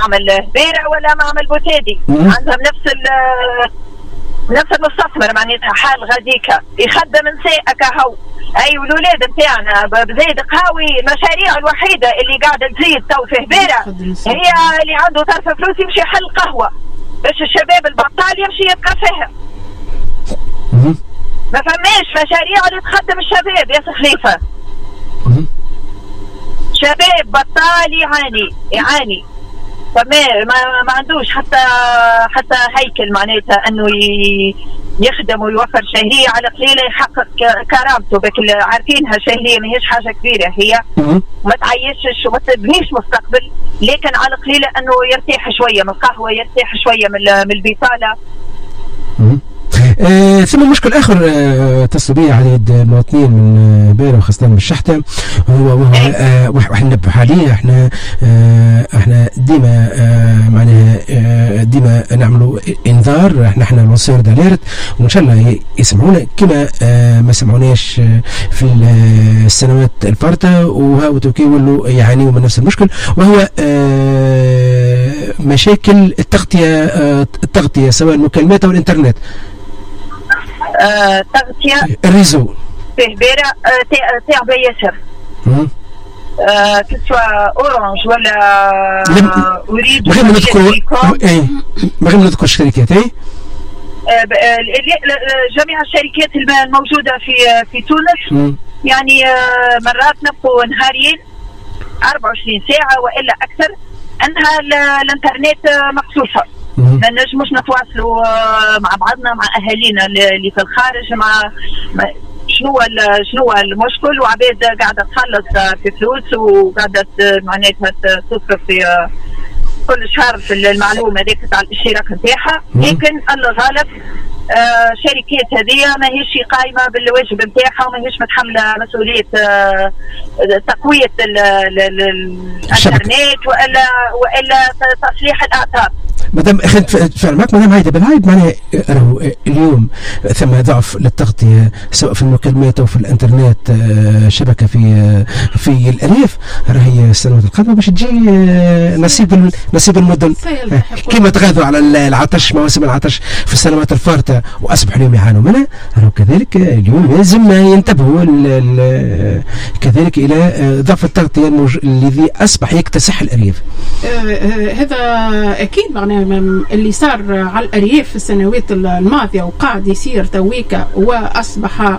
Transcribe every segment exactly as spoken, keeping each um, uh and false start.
معمل هبيرة ولا معمل بوتيدي عندهم نفس نفس المستثمر معناتها حال غاديكا يخدم نساء كهو. اي والولاد نتاعنا بزيد قهاوي المشاريع الوحيده اللي قاعده تزيد تو في هبيره هي اللي عنده طرف فلوس يمشي يحل قهوه باش الشباب البطال يمشي يبقى فيها. ما فماش مشاريع اللي تخدم الشباب يا خليفه. شباب بطال يعاني يعاني فما ما, ما عندوش حتى حتى هيكل معناتها انه يخدم ويوفر شهريه على قليله يحقق كرامته. بك عارفينها شهريه ما هيش حاجه كبيره هي ما تعيشش وما تبنيش مستقبل، لكن على قليله انه يرتاح شويه من القهوه يرتاح شويه من من البطاله. آه ثم مشكل اخر آه اتصلوا به عديد المواطنين من هبيرة وخاصه من الشحته هو وهو آه واحنا ننبه عليه. احنا آه احنا ديما آه معناها آه ديما نعملوا انذار. احنا احنا نصير داليرت وان شاء الله يسمعونا كما آه ما سمعوناش في السنوات الفارطه وهاو توكي ولوا يعانيوا من نفس المشكل وهو آه مشاكل التغطيه آه التغطيه سواء المكالمات او الانترنت. آه، تغطية الريزو في هبيرة تاع بياسر آه، كسوة أورانج ولا أريد بغير نذكر ايه بغير نذكر الشركات ايه آه، جميع الشركات الموجودة في في تونس م. يعني آه، مرات نبقوا نهارين أربعة وعشرين ساعة وإلا أكثر أنها الانترنت مخصوصة. ما نجموش نتواصلوا مع بعضنا مع اهالينا اللي في الخارج مع شنو شنو المشكل وعباد قاعده تخلص في فلوس وقاعده معناتها تصرف في كل شهر في المعلومه هذيك تاع الاشتراك نتاعها. لكن الله غالب آه شركات هذه ما هيش قايمه بالواجب نتاعها وما هيش متحمله مسؤوليه آه تقويه الانترنت والا والا تصليح الاعطاب. مادام اخذت فعلا معك مادام هيدا بالهايب معناها راهو اليوم ثم ضعف للتغطيه سواء في المكالمات او في الانترنت شبكه في في الارياف راهي السنوات القادمه باش تجي نصيب نصيب المدن كما تغاثوا على العطش مواسم العطش في السنوات الفارطه واصبحوا اليوم يعانوا منها. راهو كذلك اليوم لازم ينتبهوا كذلك الى ضعف التغطيه الذي اصبح يكتسح الارياف. هذا اكيد معناه اللي صار على الأرياف في السنوات الماضية وقاعد يصير تويكا وأصبح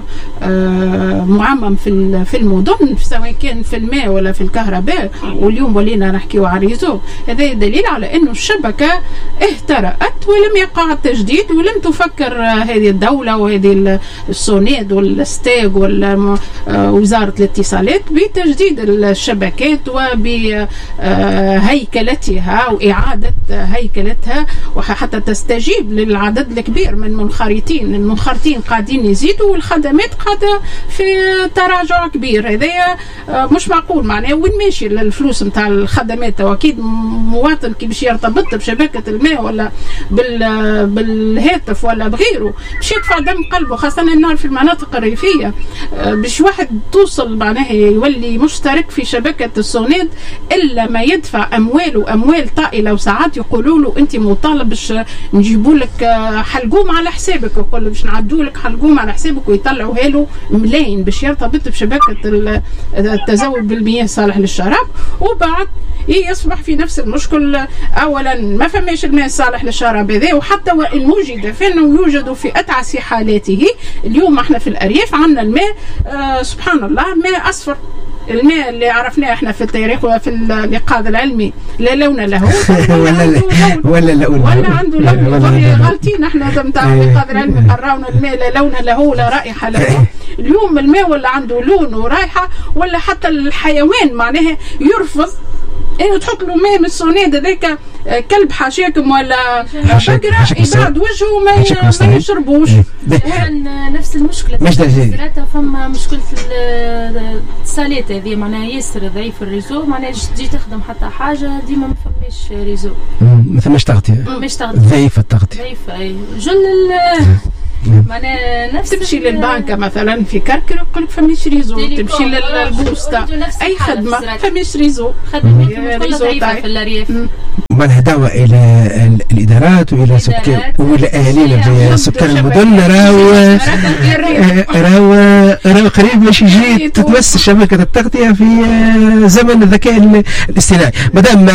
معمم في في المدن سواء كان في الماء ولا في الكهرباء واليوم ولينا نحكيو على الريزو. هذا دليل على أنه الشبكة اهترأت ولم يقع التجديد ولم تفكر هذه الدولة وهذه السونيد والستاغ ووزارة الاتصالات بتجديد الشبكات وبهيكلتها وإعادة هيكلتها وحتى تستجيب للعدد الكبير من المنخرطين. المنخرطين قاعدين يزيدوا والخدمات قاعدة في تراجع كبير. هذا مش معقول معناه وين ماشي الفلوس نتاع الخدمات. واكيد مواطن كي باش يرتبط بشبكة الماء ولا بال بالهاتف ولا بغيره باش يدفع دم قلبه خاصة النار في المناطق الريفية. باش واحد توصل معناه يولي مشترك في شبكة السونيد إلا ما يدفع أموال وأموال طائلة وساعات يقولوا له انت مطالب باش نجيبوا لك حلقوم على حسابك يقول له باش نعدوا لك حلقوم على حسابك ويطلعوا له ملايين باش يرتبط بشبكه التزود بالمياه صالح للشراب وبعد يصبح في نفس المشكل. اولا ما فماش الماء الصالح للشراب هذا وحتى وان وجد فانه يوجد في اتعس حالاته. اليوم احنا في الارياف عندنا الماء آه سبحان الله ماء اصفر. الماء اللي عرفناه احنا في التاريخ وفي اللقاء العلمي لا لون له ولا ولا لون ولا عنده لون. غالطين احنا نتاع اللقاء العلمي قراونا الماء لا لون له ولا رائحه له. اليوم الماء ولا عنده لون ورائحه ولا حتى الحيوان معناها يرفض انه تحط له ماء من السونيد هذاك كلب حاشاكم ولا بقره يبعد وجهه ما ما يشربوش. نفس المشكله ثلاثه فما مشكله الاتصالات هذه معناها ياسر ضعيف الريزو معناها تجي تخدم حتى حاجه ديما ما فماش ريزو ما فماش تغطيه ضعيفه التغطيه ضعيفه اي جل معناها نفس تمشي للبنكه مثلا في كركر يقول لك فماش ريزو تمشي للبوسطه اي خدمه فماش ريزو خدمه ضعيفه في الارياف. ومعناها دعوة إلى الإدارات وإلى سكان وإلى أهالينا في سكان المدن راو راو راو قريب باش يجي تتمس شبكة التغطية في زمن الذكاء الاصطناعي. مدام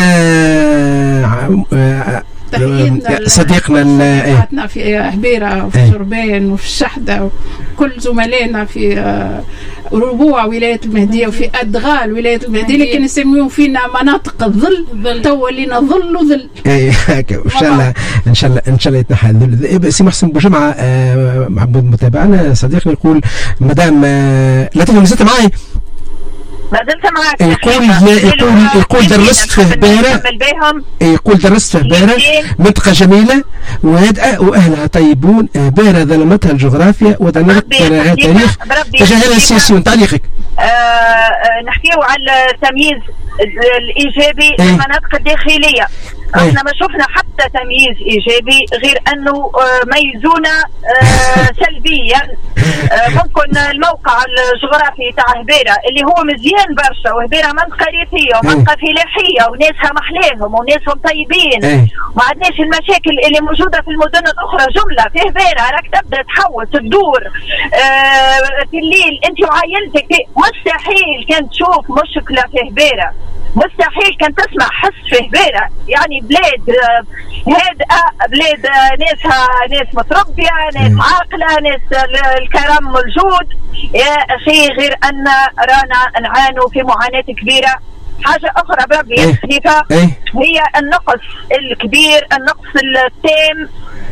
صديقنا في هبيرة وفي جربان وفي الشحدة وكل زملائنا في ربوع ولاية المهدية وفي أدغال ولاية المهدية، لكن يسميون فينا مناطق الظل، تو لنا ظل وظل. اي هكا ان شاء الله ان شاء الله ان شاء الله يتنحى الظل. سي محسن بوجمعة معبود متابعنا صديقنا يقول مدام لا تفهم زدت معي ما زلت معك. يقول يقول يقول درست في هبيرة، يقول درست في هبيرة منطقة جميلة وهادئة وأهلها طيبون. هبيرة ظلمتها الجغرافيا ودمرت لها تاريخ تجاهلها السياسيون. تعليقك؟ نحكيو على التمييز الإيجابي للمناطق الداخلية. احنا ما شفنا حتى تمييز ايجابي غير انه ميزونا سلبيا. ممكن الموقع الجغرافي تاع هبيرة اللي هو مزيان برشا، وهبيرة منطقة ريفية ومنطقة فلاحية وناسها محلاهم وناسهم طيبين، ما عندناش المشاكل اللي موجودة في المدن الاخرى جملة. في هبيرة راك تبدا تحوس تدور في الليل انت وعائلتك، مستحيل كان تشوف مشكلة في هبيرة، مستحيل كان تسمع حس في هبيرة. يعني بلاد هادئة، بلاد ناسها ناس متربية، ناس عاقلة، ناس الكرم موجود. يا أخي غير أن رانا نعانوا في معاناة كبيرة. حاجة أخرى بربي يا خليفة هي النقص الكبير، النقص التام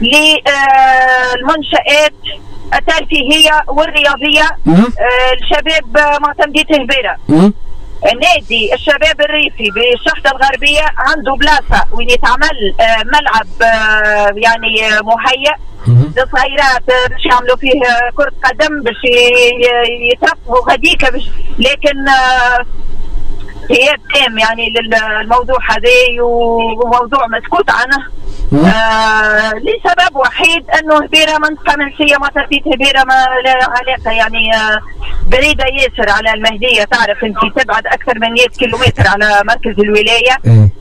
للمنشآت الترفيهية والرياضية. الشباب معتمدين هبيرة، نادي الشباب الريفي بالشحطة الغربية عنده بلاصة وين يتعمل ملعب يعني مهيأ للصغيرات باش يعملوا فيه كرة قدم باش يترفهوا غاديكا، لكن غياب تام يعني للموضوع هذا، وموضوع مسكوت عنه آه لسبب وحيد انه هبيرة منطقة منسية. ما تربيت هبيرة ما لا علاقة يعني آه بعيدة ياسر على المهدية، تعرف انت تبعد اكثر من مئة كيلومتر على مركز الولاية.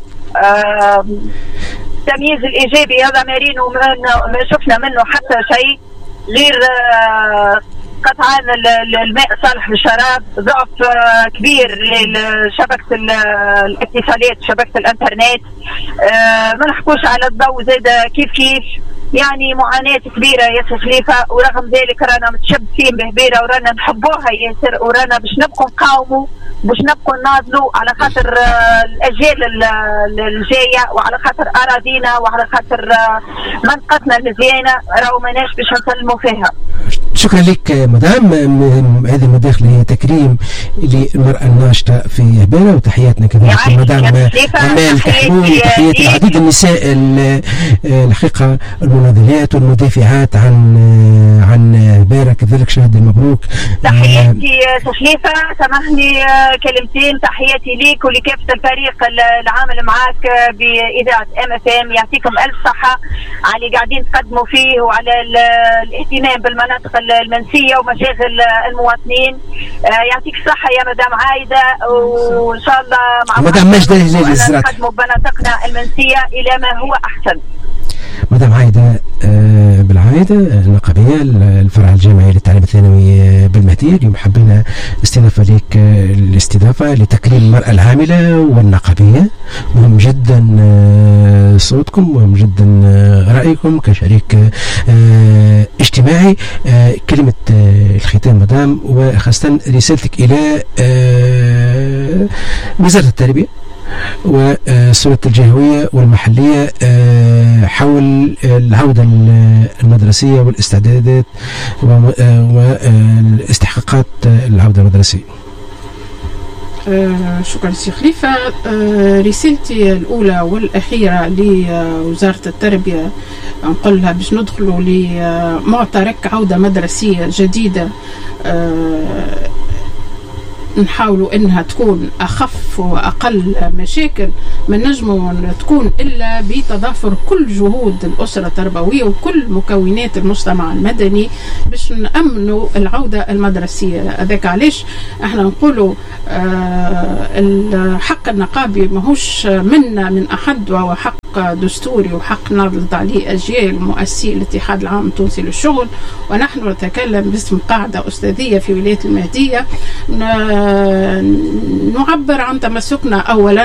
آه التمييز الايجابي هذا مارين وما شفنا منه حتى شيء غير آه قطعا الماء صالح للشراب، ضعف كبير لشبكة الاتصالات، شبكة الانترنت. آه ما نحكوش على الضوء زاد كيف كيف، يعني معاناة كبيرة يا خليفة. ورغم ذلك رانا متشبثين بهبيرة ورانا نحبوها ياسر، ورانا باش نبقوا نقاوموا، باش نبقوا نناضلوا على خاطر الاجيال الجايه، وعلى خاطر اراضينا، وعلى خاطر منطقتنا المزيانه راهو ماناش باش نسلموا فيها. شكرا لك مدام. هذه المداخله تكريم للمراه الناشطه في هبيرة، وتحياتنا كذلك مدام امال تحمول، وتحيات العديد النساء الحقيقه المناضلات والمدافعات عن عن هبيرة كذلك. شهد المبروك. تحياتي خليفه، سامحني كلمتين. تحياتي ليك ولكافه الفريق العامل معك باذاعه ام اف ام، يعطيكم الف صحه على اللي قاعدين تقدموا فيه وعلى الاهتمام بالمناطق المنسيه ومشاغل المواطنين. يعطيك الصحه يا مدام عايده، وان شاء الله مع مدام مجدة الجزائرية نقدموا بمناطقنا المنسيه الى ما هو احسن. مدام عايدة بالعايدة النقابية الفرع الجامعي للتعليم الثانوي بالمهدية، اليوم حبينا استضافة لك الاستضافة لتكريم المرأة العاملة والنقابية. مهم جدا صوتكم، مهم جدا رأيكم كشريك اجتماعي. كلمة الختام مدام، وخاصة رسالتك إلى وزارة التربية والسلطات الجهوية والمحلية حول العودة المدرسية والاستعدادات والاستحقاقات العودة المدرسية. آه شكرا سي خليفة. آه رسالتي الأولى والأخيرة لوزارة التربية نقول لها باش ندخلوا لمعترك عودة مدرسية جديدة، آه نحاولوا انها تكون اخف واقل مشاكل، ما نجموا تكون الا بتضافر كل جهود الاسره التربويه وكل مكونات المجتمع المدني باش نامنوا العوده المدرسيه. هذاك علاش احنا نقولوا آه الحق النقابي ماهوش منا من احد، وهو حق حق دستوري وحق نضغط عليه أجيال مؤسسي الاتحاد العام التونسي للشغل، ونحن نتكلم باسم قاعدة أستاذية في ولاية المهدية نعبر عن تمسكنا أولا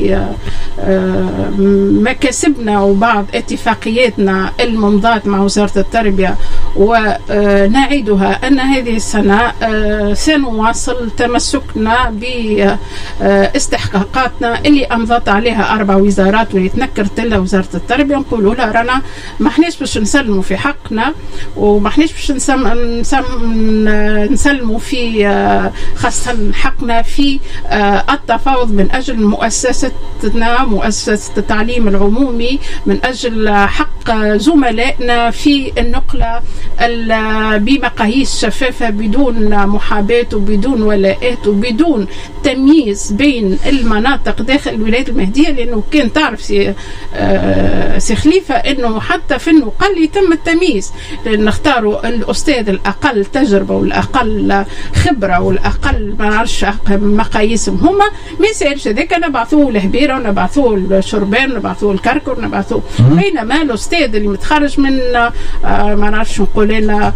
بمكاسبنا وبعض اتفاقياتنا الممضاة مع وزارة التربية، ونعيدها أن هذه السنة سنواصل تمسكنا باستحقاقاتنا اللي أمضت عليها أربع وزارات ويتنكرت لها وزارة التربية. نقولوا لها رانا ما احناش باش نسلموا في حقنا وما احناش باش نسم نسم نسلموا في خاصة حقنا في التفاوض من أجل مؤسستنا مؤسسة التعليم العمومي، من أجل حق زملائنا في النقلة بمقاييس شفافة بدون محاباة وبدون ولاءات وبدون تمييز بين المناطق داخل الولايات المهدية. لأنه كان تعرف سي, سي خليفة أنه حتى في النقل يتم التمييز، لأن نختاروا الأستاذ الأقل تجربة والأقل خبرة والأقل ما نعرفش مقاييسهم هما ما يسالش هذاك نبعثوه لهبيرة ونبعثوه لشربان ونبعثوه الكركر ونبعثوه، بينما الأستاذ اللي متخرج من ما نعرفش نقول لنا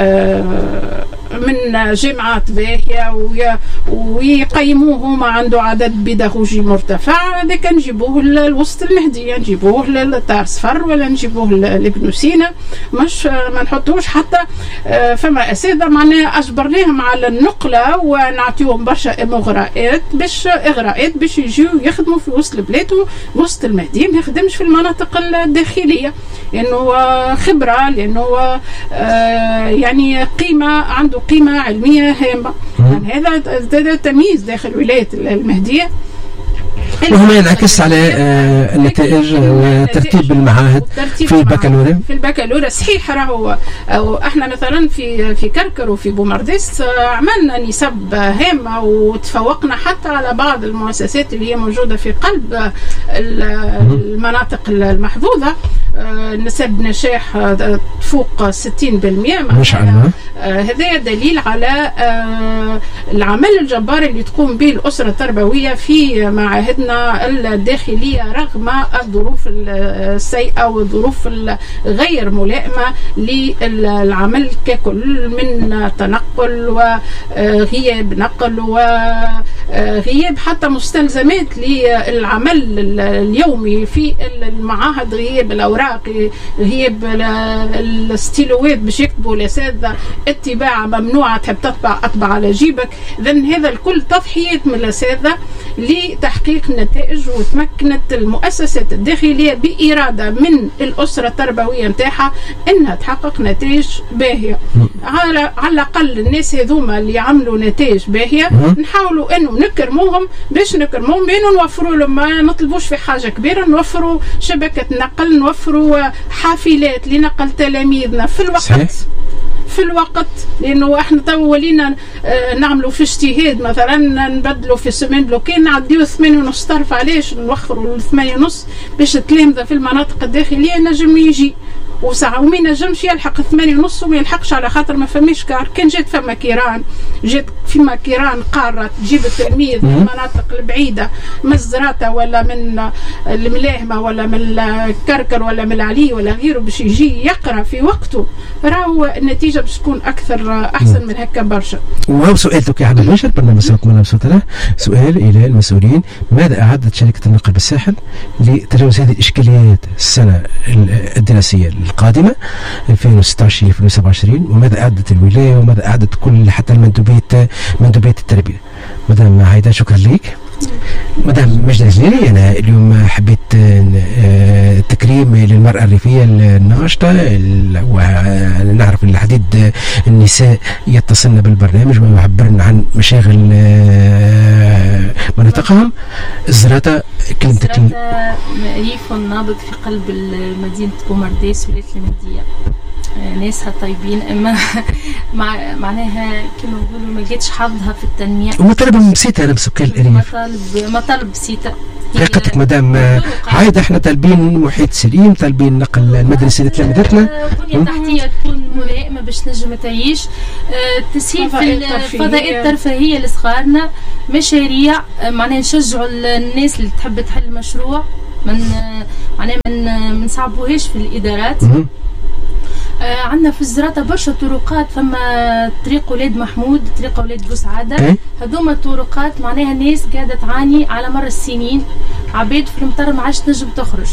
من جامعات باهية ويقيموه ما عنده عدد بيداغوجي مرتفع، هذاك نجيبوه للوسط المهدية، نجيبوه للدار صفر ولا نجيبوه لابن سينا، مش ما نحطوش حتى فما أساتذة معناها أجبرناهم على النقلة ونعطيهم برشا إغراءات باش إغراءات باش يجيو يخدموا في وسط البلاد ووسط المهدية، ما يخدمش في المناطق الداخلية لأنه خبرة، لأنه يعني قيمة عنده قيمة علمية هامة. يعني هذا تمييز داخل ولاية المهدية وهو ينعكس على آه النتائج وترتيب المعاهد في البكالوريا. في البكالوريا صحيح راهو احنا مثلا في في كركر وفي بومرديس عملنا نسب هامه وتفوقنا حتى على بعض المؤسسات اللي هي موجوده في قلب المناطق المحظوظه، نسب نجاح تفوق ستين بالمئة ما شاء الله. هذا دليل على العمل الجبار اللي تقوم به الأسرة التربوية في معاهدنا الداخلية رغم الظروف السيئة والظروف الغير ملائمة للعمل ككل من تنقل وغياب نقل وغياب حتى مستلزمات للعمل اليومي في المعاهد، غياب الأوراق، غياب الستيلوات باش يكتبوا الأساتذة، اتباع ممنوعة، تحب تطبع أطبع على جيبك. إذن هذا الكل تضحيات من الأساتذة لتحقيق نتائج، وتمكنت المؤسسات الداخلية بإرادة من الأسرة التربوية نتاعها أنها تحقق نتائج باهية. على على الأقل الناس هذوما اللي عملوا نتائج باهية نحاولوا أنه نكرموهم، باش نكرموهم بأنه نوفروا لهم، ما نطلبوش في حاجة كبيرة، نوفروا شبكة نقل، نوفروا حافلات لنقل تلاميذنا في الوقت صحيح. في الوقت، لانه احنا تو ولينا نعملوا في اجتهاد مثلا نبدلوا في سمين بلوكين نعديو ثمانية ونص طرف، علاش نوخروا الثمانية ونص باش التلامذة في المناطق الداخلية نجم يجي وساعة وما نجمش يلحق ثمانية ونص وما يلحقش على خاطر ما فماش كار. كان جات فما كيران، جات فيما كيران قارة تجيب التلميذ من المناطق البعيدة من الزراطة ولا من الملاهمة ولا من الكركر ولا من العلي ولا غيره باش يجي يقرأ في وقته، راهو النتيجة باش تكون أكثر أحسن من هكا برشا. وهو سؤال توكي عبد المنشر برنامج صوت من صوت له، سؤال إلى المسؤولين: ماذا أعدت شركة النقل بالساحل لتجاوز هذه الإشكاليات السنة الدراسية القادمة ألفين وستة عشر ألفين وسبعة وعشرين، وماذا أعدت الولاية وماذا أعدت كل حتى المندوبية مندوبية التربية؟ مدام هايدا شكرا لك. مدام مجد الجزيري، أنا اليوم حبيت تكريم للمرأة الريفية الناشطة، ونعرف أن العديد النساء يتصلن بالبرنامج ويعبرن عن مشاغل مناطقهم. الزراطة كلمتك. الزراطة ريف نابض في قلب مدينة بومرديس ولاية المهدية، ناسها طيبين، اما مع معناها كما نقولوا ما جاتش حظها في التنميه ومطالب بسيطه. انا مسكين الارياف مطالب مطالب بسيطه حقيقتك مدام عايده، احنا طالبين محيط سليم، طالبين نقل المدرسه لتلامذتنا، بنيه تحتيه تكون ملائمه باش نجم تعيش، تسهيل في الفضاءات الترفيهيه لصغارنا، مشاريع معناها نشجعوا الناس اللي تحب تحل مشروع، من معناها نصعبوهاش في الادارات. آه عندنا في الزراطة برشا طرقات، فما طريق ولاد محمود، طريق ولاد بوسعادة، هذوما الطرقات معناها الناس قاعدة تعاني على مر السنين، عبيد في المطر ما عادش تنجم تخرج.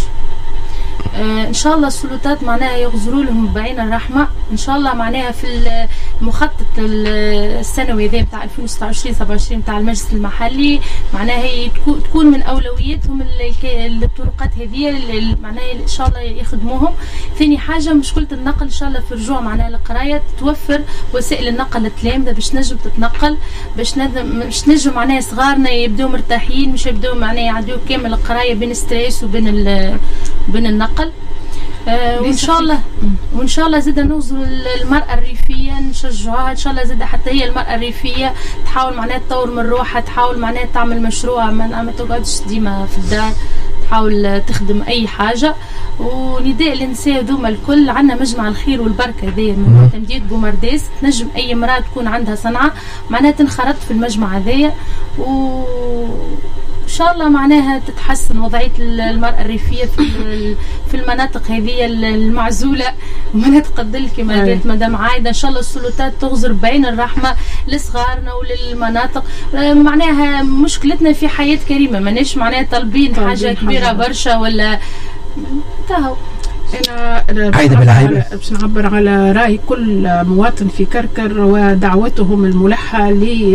آه ان شاء الله السلطات معناها يغزروا لهم بعين الرحمه، ان شاء الله معناها في المخطط السنوي ذا نتاع ألفين وستة وعشرين سبعة وعشرين نتاع المجلس المحلي معناها تكون من اولوياتهم الطرقات هذه معناها ان شاء الله يخدموهم. ثاني حاجه مشكله النقل ان شاء الله في الرجوع معناها القرايه توفر وسائل النقل التلامذه باش نجم تتنقل، باش باش نجم معناها صغارنا يبداو مرتاحين، مش يبداو معناها يعديو كامل القرايه بين ستريس وبين بين النقل. آه وان شاء الله وان شاء الله زاد نوصل المراه الريفيه نشجعوها ان شاء الله زاد حتى هي المراه الريفيه تحاول معناها تطور من روحها، تحاول معناها تعمل مشروع، ما, ما تقعدش ديما في الدار، تحاول تخدم اي حاجه. ونداء للنساء ذوما الكل، عندنا مجمع الخير والبركه هذايا من تمديد بومرداس، تنجم اي امراه تكون عندها صنعه معناها تنخرط في المجمع هذايا، و ان شاء الله معناها تتحسن وضعيه المراه الريفيه في في المناطق هذه المعزوله ومناطق الظل كما قالت مدام عايده. ان شاء الله السلطات تغزر بعين الرحمه لصغارنا وللمناطق. معناها مشكلتنا في حياه كريمه، ماناش معناها طالبين حاجه كبيره برشا ولا تاهو. أنا باش نعبر على رأي كل مواطن في كركر ودعوتهم الملحة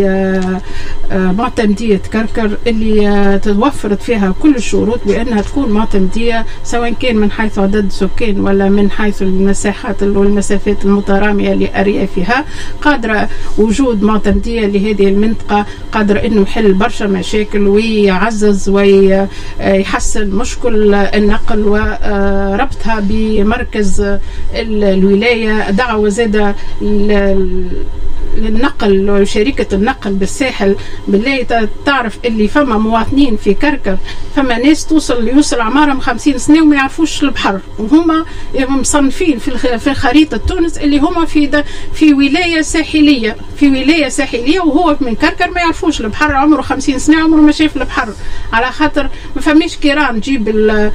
لمعتمدية كركر اللي توفرت فيها كل الشروط بأنها تكون معتمدية، سواء كان من حيث عدد السكان ولا من حيث المساحات والمسافات المترامية لأريافها، قادرة وجود معتمدية لهذه المنطقة، قادر أنه يحل برشا مشاكل ويعزز ويحسن مشكل النقل وربطها بمركز الولاية. دعوة زادة للنقل وشركة النقل بالساحل بالله تعرف اللي فما مواطنين في كركر، فما ناس توصل يوصل عمارهم خمسين سنة وما يعرفوش البحر، وهما مصنفين في في خريطة تونس اللي هما في في ولاية ساحلية، في ولاية ساحلية وهو من كركر ما يعرفوش البحر، عمره خمسين سنة عمره ما شاف البحر، على خاطر ما فماش كيران تجيب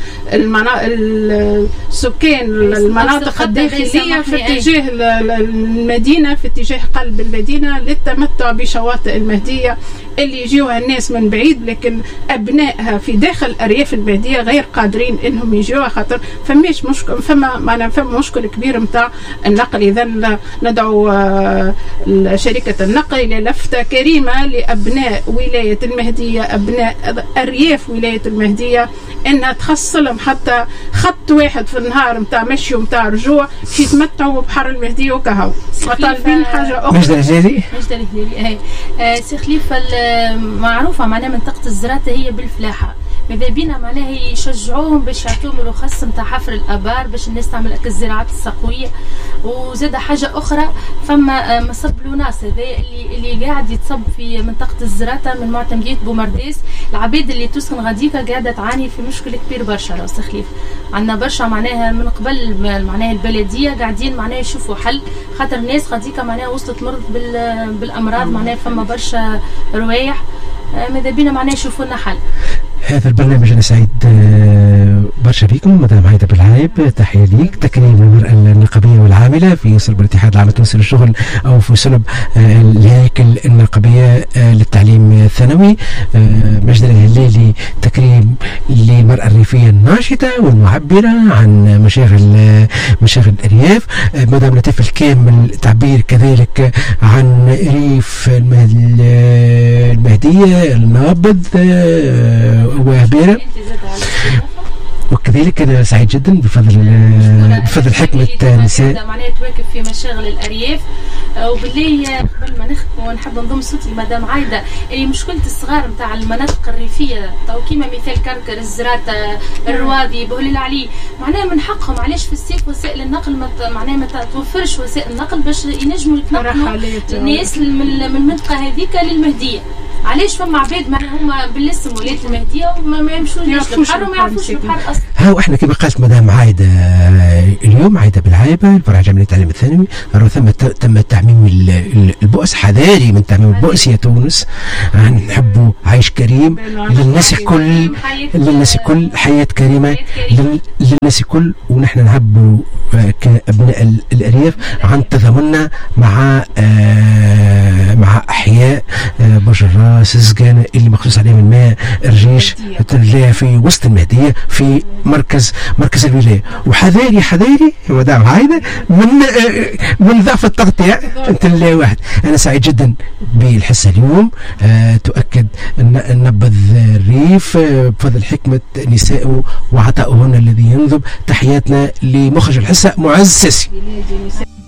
السكان المناطق الداخلية في اتجاه المدينة، في اتجاه قلب المدينة للتمتع بشواطئ المهدية اللي يجيوها الناس من بعيد، لكن أبنائها في داخل أرياف المهدية غير قادرين إنهم يجيوها، خاطر فماش مشكل، فما معنا فما مشكل كبير متاع النقل. إذا ندعو شركة النقل إلى لفتة كريمة لأبناء ولاية المهدية، أبناء أرياف ولاية المهدية، إنها تخصلهم حتى خط واحد في النهار متاع مشي ومتاع رجوع في يتمتعوا ببحر المهدية وكهو. وطالبين حاجة أخرى. مجد الهلالي. مجد الهلالي. آه سي خليفة معروفة معناها منطقة الزراطة هي بالفلاحة، ماذا بينا معناها يشجعوهم باش يعطوهم رخص نتاع حفر الابار باش الناس تعمل الزراعات السقويه. وزاد حاجه اخرى، فما مصب لوناس هذا اللي اللي قاعد يتصب في منطقه الزراطه من معتمديه بومرداس، العباد اللي تسكن غاديكا قاعده تعاني في مشكل كبير برشا. راس خليف عندنا برشا معناها من قبل معناها البلديه قاعدين معناها يشوفوا حل، خاطر الناس غاديكا معناها وصلت مرض بالامراض، معناها فما برشا روايح، ماذا بينا معناها يشوفوا لنا حل. هذا البرنامج أنا سعيد برشا بكم مدام عايدة بالعايب، تحية ليك. تكريم المرأة النقابية والعاملة في صلب الاتحاد العام التونسي للشغل أو في صلب الهياكل النقابية للتعليم الثانوي. مجد الهلالي تكريم للمرأة الريفية الناشطة والمعبرة عن مشاغل مشاغل الأرياف. مدام لطيف الكامل تعبير كذلك عن ريف المهدية النابض وهبيرة. وكذلك أنا سعيد جدا بفضل بفضل حكمة النساء معناها تواكب في مشاغل الأرياف. وباللي قبل ما نختم ونحب نضم صوتي لمدام عايدة، اللي مشكلة الصغار نتاع المناطق الريفية تو كيما مثال كركر، الزراطة، الروادي، بوهليل علي، معناها من حقهم علاش في الصيف وسائل النقل معناها ما توفرش وسائل النقل باش ينجموا يتنقلوا الناس من المنطقة هذيك للمهدية. علاش فما عباد معناها هما بالاسم ولاد المهدية وما يمشوش للبحر وما يعرفوش البحر أصلا. ها احنا كما قالت مدام عايده اليوم، عايده بالعايبه الفرع الجامعي للتعليم الثانوي، ثم تم تعميم البؤس، حذاري من تعميم البؤس يا تونس، نحبوا عيش كريم للناس الكل، للناس الكل حياه كريمه للناس الكل، ونحن نحبوا كابناء الارياف عن تضامننا مع مع احياء برج الراس، الزقانه اللي مخصوص عليهم الماء، الرجيش في وسط المهديه في مركز مركز الولايه. وحذاري حذاري مدام عايده من من ضعف التغطيه انت واحد. انا سعيد جدا بالحصه اليوم، أه تؤكد ان نبذ الريف بفضل حكمه نسائه وعطاؤهن الذي ينذب. تحياتنا لمخرج الحصه معز ساسي.